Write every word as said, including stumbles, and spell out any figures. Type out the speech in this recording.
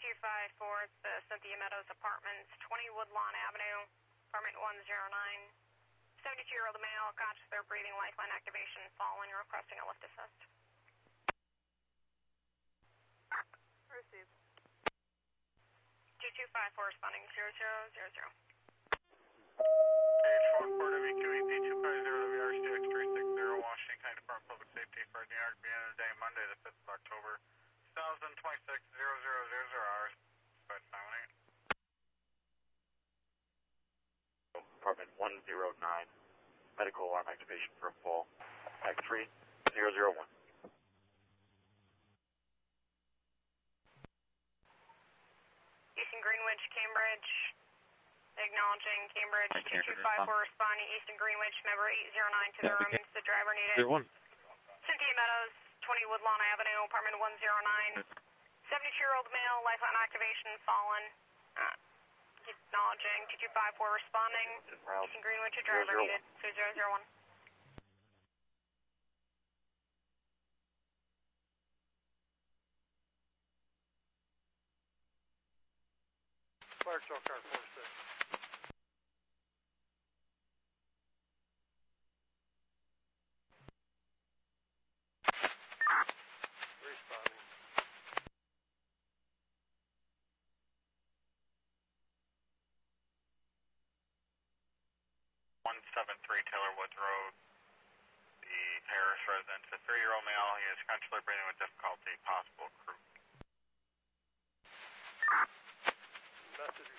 two five four, it's the Cynthia Meadows Apartments, twenty Woodlawn Avenue, apartment one oh nine. seventy-two-year-old male, conscious of breathing, lifeline activation, fallen, you're requesting a lift assist. Received. two two five four, responding zero zero zero zero. H one four W Q E P two five zero W R C X three six zero, Washington County Department of Public Safety for New York, beginning of the day, Monday the fifth of October, two thousand twenty-six, zero zero zero zero hours, five nine eight. Apartment one oh nine, medical alarm activation for a fall, Act three zero zero one. Easton Greenwich, Cambridge, acknowledging Cambridge, two two five four, responding Easton Greenwich, member eight zero nine to the room, the driver needed. Cynthia Meadows, twenty Woodlawn Avenue, apartment one oh nine. seventy-two-year-old male, lifeline activation, fallen. Uh, acknowledging two two five four, responding Easton Greenwich, a driver needed, two zero zero one. Fire truck car four six. Responding. one seven three Taylor Woods Road, the Harris residence, a three-year-old male, he is consciously breathing with difficulty, possible crew. Message